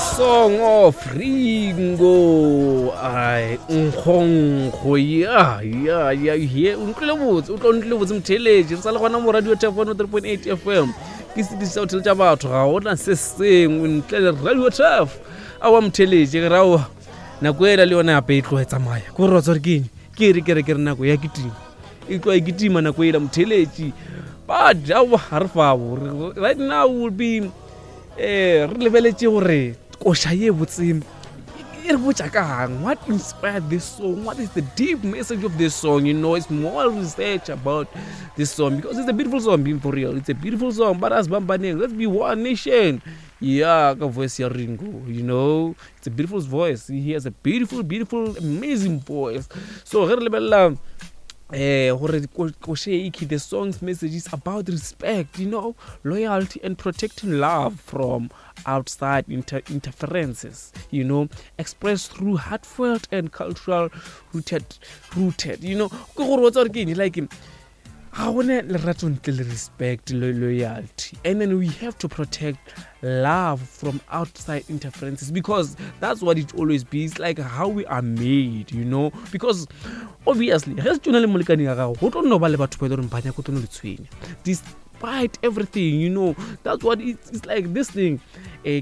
song of Ringo. I here. Utlile mtheleji. Sala gona mo radio Tef 103.8 FM. Ke se di sa tšheleta batho ga ona se sengwe ntle radio Tef. Awa mtheleji ke rawa. Na kwela le yona ya pe tlo etsamaya. Go rotsa re keng? Ke re nako ya kitima. E tlo kitima na kwela mtheleji. But right now will be re lebeletse gore kosha ye botseng e re botsa kang. What inspired this song? What is the deep message of this song? You know, it's more research about this song because it's a beautiful song, being for real. It's a beautiful song, but as Bambaneng, let's be one nation. Yeah, ka voice ya Ringo, you know, it's a beautiful voice. He has a beautiful, amazing voice. So re lebella the song's message is about respect, you know, loyalty and protecting love from outside interferences, you know, expressed through heartfelt and cultural rooted, you know, like I want to respect, loyalty, and then we have to protect love from outside interferences because that's what it always be. It's like how we are made, you know, because obviously despite everything, you know, that's what it's like this thing. There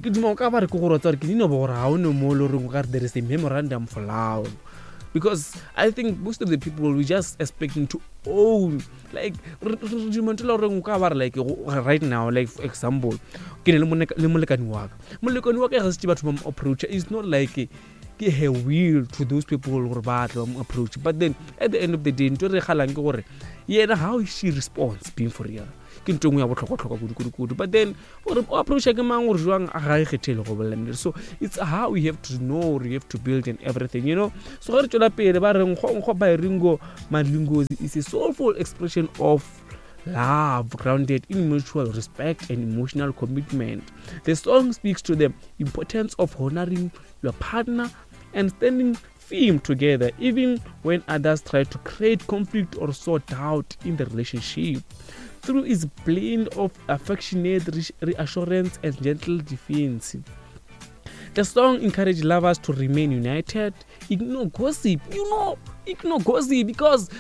is a memorandum for love. Because I think most of the people we just expecting to own, like right now, like for example, approach is not like a will to those people who approach. But then at the end of the day, how she responds being for real. But then approach so it's how we have to know, we have to build and everything, you know. So Ringo is a soulful expression of love grounded in mutual respect and emotional commitment. The song speaks to the importance of honoring your partner and standing firm together even when others try to create conflict or sow doubt in the relationship. Through its blend of affectionate reassurance and gentle defense, the song encourages lovers to remain united, ignore gossip, because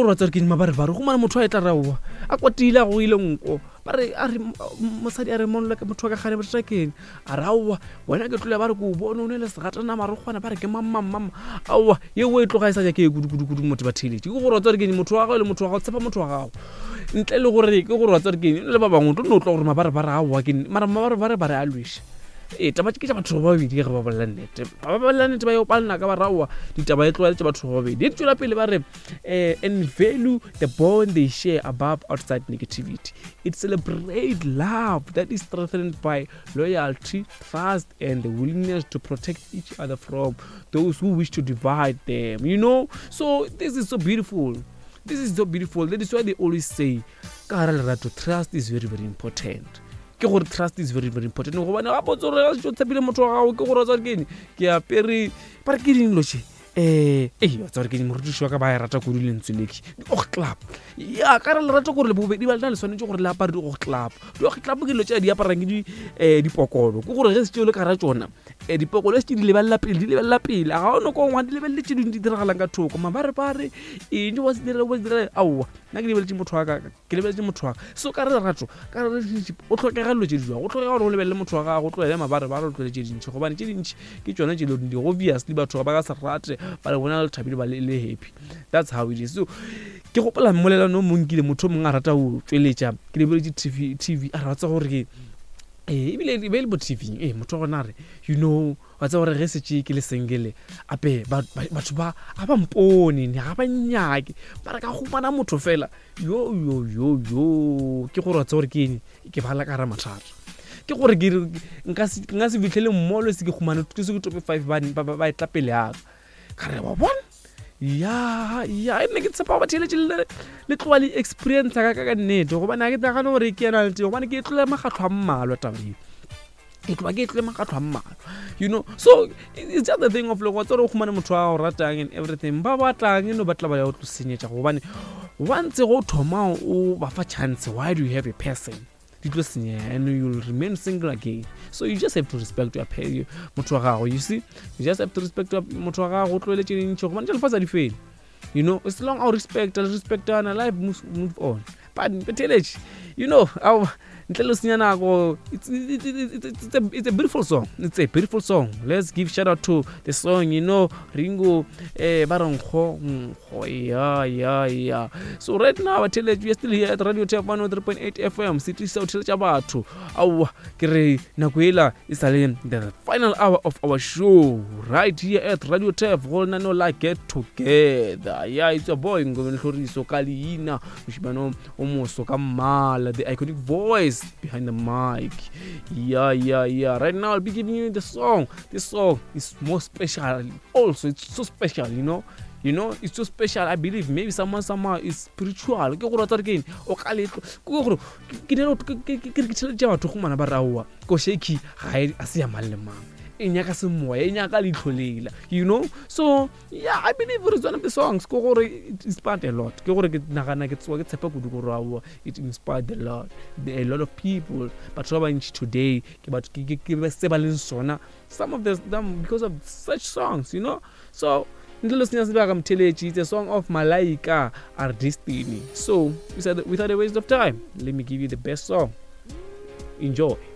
mosadi a re mono ka motho ka gane botrakeng a rawa wena ke tlola ba re go bona o ne le segatana marogwana ba re ke mamma awa ye o e tloga isa ja ke gudu motho ba theleje go rotsa re ke motho wa gago le motho wa gago tsepa motho wa gago ntle le gore ke go rotsa re ke le ba bangwe tlo no tlo gore mabare ba ra awa ke mara mabare ba re a lwisha taba ke batho ba babedi ge ba bolla nnete ba yo palna ka ba rawa ditaba e tloa le batho ba babedi di tswela pele ba re and value the bond they share above outside negativity. It celebrates love that is strengthened by loyalty, trust, and the willingness to protect each other from those who wish to divide them, you know. So this is so beautiful. That is why they always say trust is very, very important. Trust is very, very important. Tsare ke morutiši wa ka ba rata go dile ntseleki o club ya ka re le rata gore le bobedi ba le swanetse gore le apare go club ke lo tša di aparang ke dipokolo go gore ge se tšeo le ka ra tsona dipokolo se di lebella pele ga ono ko ngwa di lebelle tše di diragalang ka thoko mabare eng wa se dira aowa nna ke lebeletse motho wa ka so ka re rato ka re o tlhokega lo tše di jwa go tlhokega gore o lebelle motho wa gago o tlogele mabare o tlogele tše dintšhi gobane tše dintšhi ke tšona tše di obviously batho ba ka se rate ba le bona le thabile ba le happy. That's how it is. So ke gopola mmolelano mo nkile motho mongwe a rata o tsweletša ke lebeletse TV a ratsa gore ke ebile le bo TV motho gona re you know wa tsa gore ge se tše ke le sengele ape batho ba ba mpone ne ga ba nyake ba re ka gomana motho fela yo ke gore tsa gore ke bala ka ra mathata ke gore nka se fitlhele mmolo se ke gomane ke se ke tope 5 ba etla pele ya ka re ba bona ya nne ke tsepa ba tšheletse le tloa le experience ka nnete gobane ga ke nagane gore ke yana lete gobane ke tlole magatlho a mmalwa tabeng ke tlole magatlho a mmalwa, you know. So it's just the thing of like what's all gomane motho wa go ratang and everything ba batlang no batla ba ya go tlo senyetša gobane once go thoma o ba fa chance. Why do you have a person and you'll remain single again. So you just have to respect your motho wa gago. You see, you just have to respect your motho wa gago. Tlohele tše dintšho gobane tše lefatsa di fele. You know, as long as respect and life move on. But Teletši, you know, it's a beautiful song. It's a beautiful song. Let's give shout out to the song, you know, Ringo Barongho. Yeah. So right now, I tell you, we are still here at Radio Tef 103.8 FM. City South Chabatu. Our Kere Nakuela is the final hour of our show right here at Radio Tef. All no like get together. Yeah, it's a boy Ngovenhlori Sokalina, Ushibano Omo Sokamala, the iconic voice behind the mic. Yeah. Right now I'll be giving you the song. This song is more special. Also, it's so special, you know, it's so special. I believe maybe someone is spiritual. Ke go rata again o ka le go ke dilo ke tšhelete batho go mana ba rawa ko shaky ga a se ya malema inyaka se moya inyaka litlholela, you know. So yeah, I believe it is one of the songs go gore it inspired a lot. Ke gore ke nagana ke tswa ke tshepa kudu go rawa, it inspired a lot of people. But today ke se ba le sona some of them because of such songs, you know. So it's a song of Malaika, Our Destiny. So without a waste of time, let me give you the best song. Enjoy.